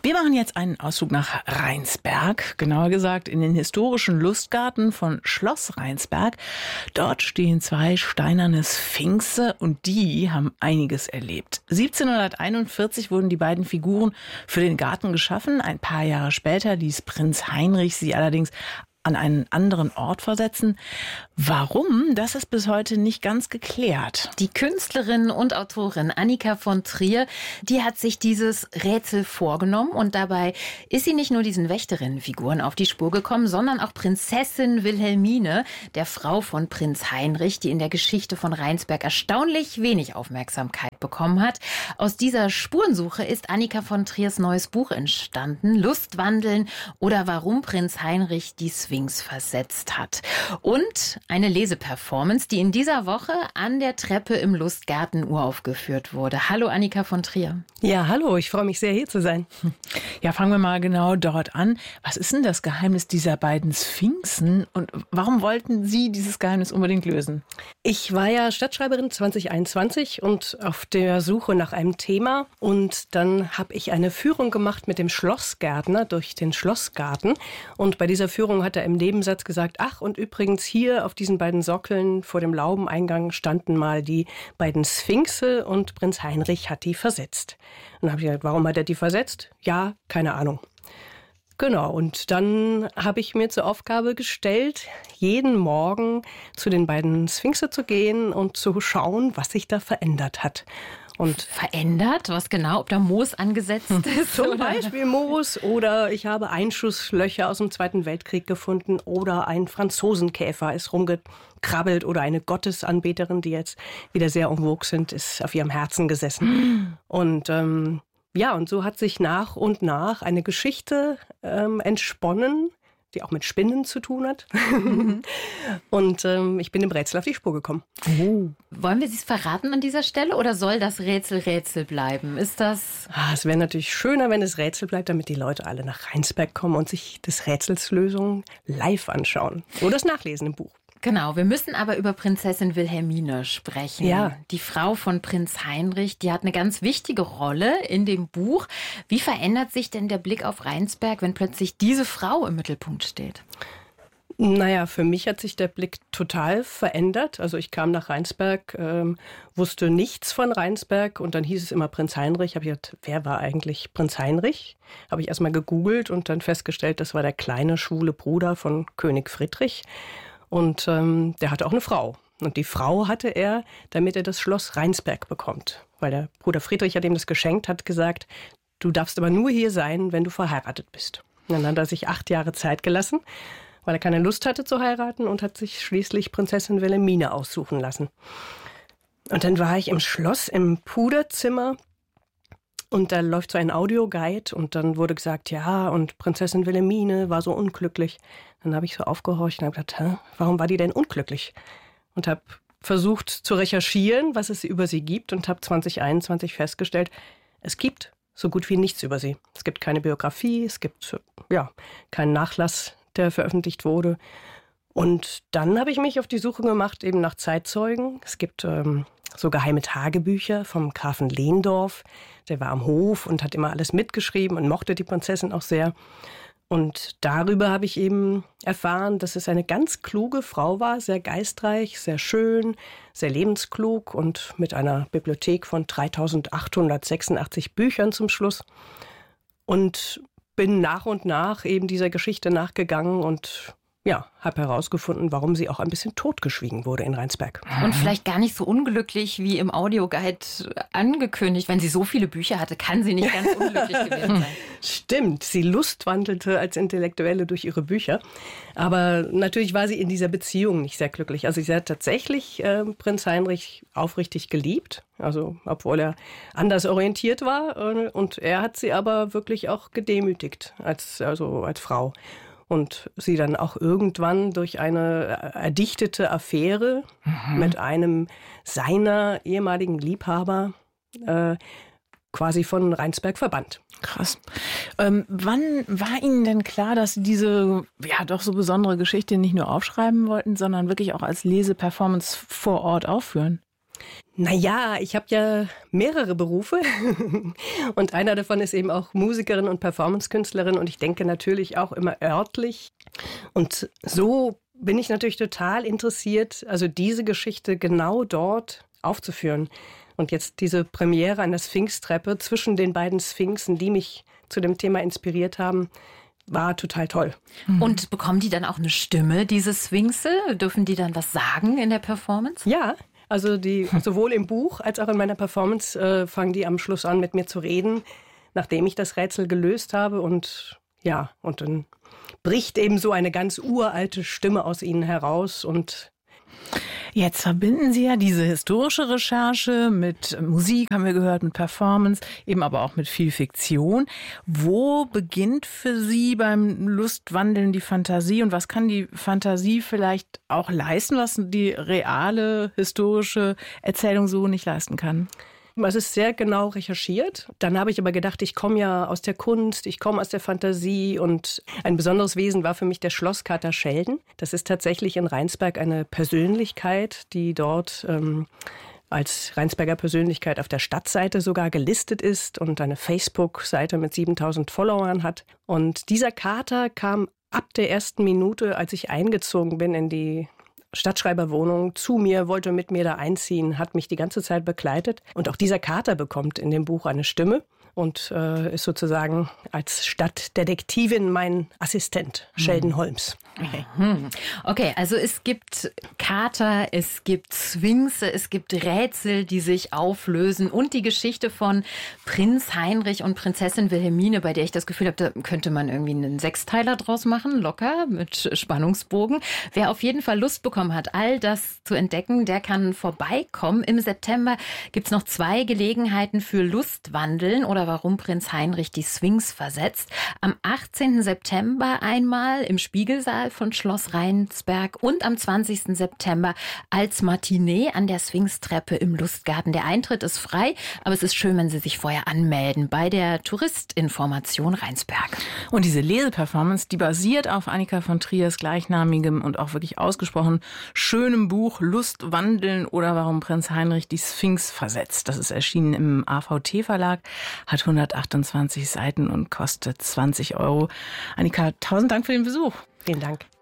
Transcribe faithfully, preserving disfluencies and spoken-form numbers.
Wir machen jetzt einen Ausflug nach Rheinsberg, genauer gesagt in den historischen Lustgarten von Schloss Rheinsberg. Dort stehen zwei steinerne Sphinxe und die haben einiges erlebt. siebzehnhunderteinundvierzig wurden die beiden Figuren für den Garten geschaffen. Ein paar Jahre später ließ Prinz Heinrich sie allerdings an einen anderen Ort versetzen. Warum? Das ist bis heute nicht ganz geklärt. Die Künstlerin und Autorin Annika von Trier, die hat sich dieses Rätsel vorgenommen und dabei ist sie nicht nur diesen Wächterinnenfiguren auf die Spur gekommen, sondern auch Prinzessin Wilhelmine, der Frau von Prinz Heinrich, die in der Geschichte von Rheinsberg erstaunlich wenig Aufmerksamkeit bekommen hat. Aus dieser Spurensuche ist Annika von Triers neues Buch entstanden, Lustwandeln oder warum Prinz Heinrich die Sphinx versetzt hat. Und eine Leseperformance, die in dieser Woche an der Treppe im Lustgarten uraufgeführt wurde. Hallo Annika von Trier. Ja, hallo, ich freue mich sehr, hier zu sein. Ja, fangen wir mal genau dort an. Was ist denn das Geheimnis dieser beiden Sphinxen und warum wollten Sie dieses Geheimnis unbedingt lösen? Ich war ja Stadtschreiberin zwanzig einundzwanzig und auf der Suche nach einem Thema und dann habe ich eine Führung gemacht mit dem Schlossgärtner durch den Schlossgarten und bei dieser Führung hat er im Nebensatz gesagt, ach und übrigens hier auf diesen beiden Sockeln vor dem Laubeneingang standen mal die beiden Sphinxe und Prinz Heinrich hat die versetzt. Und dann habe ich gesagt, warum hat er die versetzt? Ja, keine Ahnung. Genau, und dann habe ich mir zur Aufgabe gestellt, jeden Morgen zu den beiden Sphinxe zu gehen und zu schauen, was sich da verändert hat. Und verändert? Was genau? Ob da Moos angesetzt ist? Zum oder? Beispiel Moos oder ich habe Einschusslöcher aus dem Zweiten Weltkrieg gefunden oder ein Franzosenkäfer ist rumgekrabbelt oder eine Gottesanbeterin, die jetzt wieder sehr en vogue sind, ist auf ihrem Herzen gesessen. Und ähm, ja, und so hat sich nach und nach eine Geschichte ähm, entsponnen, die auch mit Spinnen zu tun hat. Und ähm, ich bin dem Rätsel auf die Spur gekommen. Oh. Wollen wir es verraten an dieser Stelle oder soll das Rätsel Rätsel bleiben? Ist das... Ah, es wäre natürlich schöner, wenn es Rätsel bleibt, damit die Leute alle nach Rheinsberg kommen und sich des Rätsels Lösung live anschauen. Oder das nachlesen im Buch. Genau, wir müssen aber über Prinzessin Wilhelmine sprechen. Ja. Die Frau von Prinz Heinrich, die hat eine ganz wichtige Rolle in dem Buch. Wie verändert sich denn der Blick auf Rheinsberg, wenn plötzlich diese Frau im Mittelpunkt steht? Naja, für mich hat sich der Blick total verändert. Also ich kam nach Rheinsberg, ähm, wusste nichts von Rheinsberg und dann hieß es immer Prinz Heinrich. Habe ich gedacht, wer war eigentlich Prinz Heinrich? Habe ich erstmal gegoogelt und dann festgestellt, das war der kleine schwule Bruder von König Friedrich. Und ähm, der hatte auch eine Frau. Und die Frau hatte er, damit er das Schloss Rheinsberg bekommt. Weil der Bruder Friedrich hat ihm das geschenkt, hat gesagt, du darfst aber nur hier sein, wenn du verheiratet bist. Und dann hat er sich acht Jahre Zeit gelassen, weil er keine Lust hatte zu heiraten und hat sich schließlich Prinzessin Wilhelmine aussuchen lassen. Und dann war ich im Schloss, im Puderzimmer. Und da läuft so ein Audioguide und dann wurde gesagt, ja, und Prinzessin Wilhelmine war so unglücklich. Dann habe ich so aufgehorcht und habe gedacht, hä, warum war die denn unglücklich? Und habe versucht zu recherchieren, was es über sie gibt und habe zwanzig einundzwanzig festgestellt, es gibt so gut wie nichts über sie. Es gibt keine Biografie, es gibt ja keinen Nachlass, der veröffentlicht wurde. Und dann habe ich mich auf die Suche gemacht, eben nach Zeitzeugen. Es gibt ähm, so geheime Tagebücher vom Grafen Lehndorff. Der war am Hof und hat immer alles mitgeschrieben und mochte die Prinzessin auch sehr. Und darüber habe ich eben erfahren, dass es eine ganz kluge Frau war, sehr geistreich, sehr schön, sehr lebensklug und mit einer Bibliothek von dreitausendachthundertsechsundachtzig Büchern zum Schluss. Und bin nach und nach eben dieser Geschichte nachgegangen und ja, habe herausgefunden, warum sie auch ein bisschen totgeschwiegen wurde in Rheinsberg. Und vielleicht gar nicht so unglücklich wie im Audioguide angekündigt. Wenn sie so viele Bücher hatte, kann sie nicht ganz unglücklich gewesen sein. Stimmt, sie lustwandelte als Intellektuelle durch ihre Bücher. Aber natürlich war sie in dieser Beziehung nicht sehr glücklich. Also sie hat tatsächlich äh, Prinz Heinrich aufrichtig geliebt. Also obwohl er anders orientiert war. Äh, und er hat sie aber wirklich auch gedemütigt als, also als Frau. Und sie dann auch irgendwann durch eine erdichtete Affäre mhm. mit einem seiner ehemaligen Liebhaber äh, quasi von Rheinsberg verbannt. Krass. Ähm, wann war Ihnen denn klar, dass Sie diese ja doch so besondere Geschichte nicht nur aufschreiben wollten, sondern wirklich auch als Leseperformance vor Ort aufführen? Naja, ich habe ja mehrere Berufe und einer davon ist eben auch Musikerin und Performancekünstlerin und ich denke natürlich auch immer örtlich. Und so bin ich natürlich total interessiert, also diese Geschichte genau dort aufzuführen. Und jetzt diese Premiere an der Sphinx-Treppe zwischen den beiden Sphinxen, die mich zu dem Thema inspiriert haben, war total toll. Und bekommen die dann auch eine Stimme, diese Sphinxe? Dürfen die dann was sagen in der Performance? Ja, also die sowohl im Buch als auch in meiner Performance äh, fangen die am Schluss an, mit mir zu reden, nachdem ich das Rätsel gelöst habe. Und ja, und dann bricht eben so eine ganz uralte Stimme aus ihnen heraus. Und jetzt verbinden Sie ja diese historische Recherche mit Musik, haben wir gehört, mit Performance, eben aber auch mit viel Fiktion. Wo beginnt für Sie beim Lustwandeln die Fantasie und was kann die Fantasie vielleicht auch leisten, was die reale historische Erzählung so nicht leisten kann? Es ist sehr genau recherchiert. Dann habe ich aber gedacht, ich komme ja aus der Kunst, ich komme aus der Fantasie und ein besonderes Wesen war für mich der Schlosskater Schelden. Das ist tatsächlich in Rheinsberg eine Persönlichkeit, die dort ähm, als Rheinsberger Persönlichkeit auf der Stadtseite sogar gelistet ist und eine Facebook-Seite mit siebentausend Followern hat. Und dieser Kater kam ab der ersten Minute, als ich eingezogen bin in die Stadtschreiberwohnung, zu mir, wollte mit mir da einziehen, hat mich die ganze Zeit begleitet. Und auch dieser Kater bekommt in dem Buch eine Stimme und äh, ist sozusagen als Stadtdetektivin mein Assistent, Schelden Holmes. Okay, also es gibt Kater, es gibt Sphinxe, es gibt Rätsel, die sich auflösen und die Geschichte von Prinz Heinrich und Prinzessin Wilhelmine, bei der ich das Gefühl habe, da könnte man irgendwie einen Sechsteiler draus machen, locker, mit Spannungsbogen. Wer auf jeden Fall Lust bekommen hat, all das zu entdecken, der kann vorbeikommen. Im September gibt's noch zwei Gelegenheiten für Lustwandeln oder warum Prinz Heinrich die Sphinx versetzt. Am achtzehnten September einmal im Spiegelsaal von Schloss Rheinsberg und am zwanzigsten September als Matinee an der Sphinx-Treppe im Lustgarten. Der Eintritt ist frei, aber es ist schön, wenn Sie sich vorher anmelden bei der Touristinformation Rheinsberg. Und diese Leseperformance, die basiert auf Annika von Triers gleichnamigem und auch wirklich ausgesprochen schönem Buch Lustwandeln oder warum Prinz Heinrich die Sphinx versetzt. Das ist erschienen im A V T-Verlag, hat hundertachtundzwanzig Seiten und kostet zwanzig Euro. Annika, tausend Dank für den Besuch. Vielen Dank.